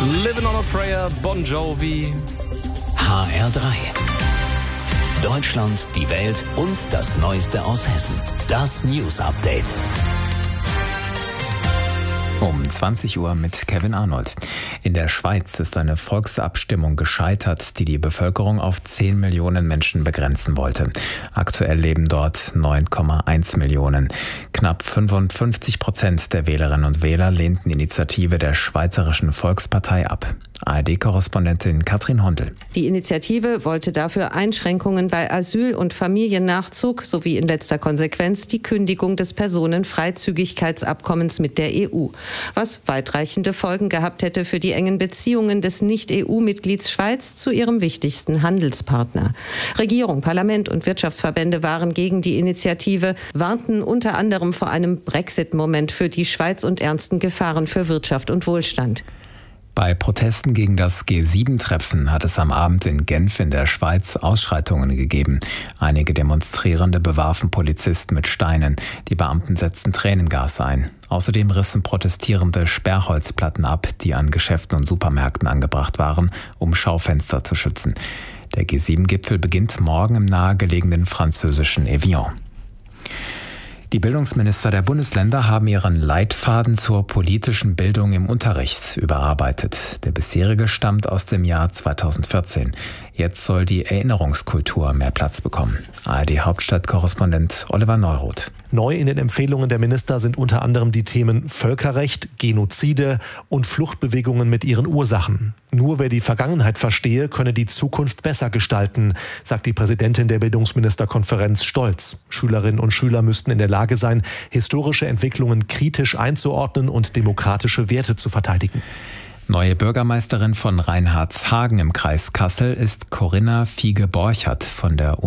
Living on a Prayer, Bon Jovi. HR3. Deutschland, die Welt und das Neueste aus Hessen. Das News Update. Um 20 Uhr mit Kevin Arnold. In der Schweiz ist eine Volksabstimmung gescheitert, die die Bevölkerung auf 10 Millionen Menschen begrenzen wollte. Aktuell leben dort 9,1 Millionen. Knapp 55% der Wählerinnen und Wähler lehnten die Initiative der Schweizerischen Volkspartei ab. ARD-Korrespondentin Katrin Hondel. Die Initiative wollte dafür Einschränkungen bei Asyl- und Familiennachzug sowie in letzter Konsequenz die Kündigung des Personenfreizügigkeitsabkommens mit der EU, was weitreichende Folgen gehabt hätte für die engen Beziehungen des Nicht-EU-Mitglieds Schweiz zu ihrem wichtigsten Handelspartner. Regierung, Parlament und Wirtschaftsverbände waren gegen die Initiative, warnten unter anderem vor einem Brexit-Moment für die Schweiz und ernsten Gefahren für Wirtschaft und Wohlstand. Bei Protesten gegen das G7-Treffen hat es am Abend in Genf in der Schweiz Ausschreitungen gegeben. Einige Demonstrierende bewarfen Polizisten mit Steinen. Die Beamten setzten Tränengas ein. Außerdem rissen Protestierende Sperrholzplatten ab, die an Geschäften und Supermärkten angebracht waren, um Schaufenster zu schützen. Der G7-Gipfel beginnt morgen im nahegelegenen französischen Evian. Die Bildungsminister der Bundesländer haben ihren Leitfaden zur politischen Bildung im Unterricht überarbeitet. Der bisherige stammt aus dem Jahr 2014. Jetzt soll die Erinnerungskultur mehr Platz bekommen. ARD-Hauptstadtkorrespondent Oliver Neuroth. Neu in den Empfehlungen der Minister sind unter anderem die Themen Völkerrecht, Genozide und Fluchtbewegungen mit ihren Ursachen. Nur wer die Vergangenheit verstehe, könne die Zukunft besser gestalten, sagt die Präsidentin der Bildungsministerkonferenz Stolz. Schülerinnen und Schüler müssten in der Lage sein, historische Entwicklungen kritisch einzuordnen und demokratische Werte zu verteidigen. Neue Bürgermeisterin von Reinhardshagen im Kreis Kassel ist Corinna Fiege-Borchert von der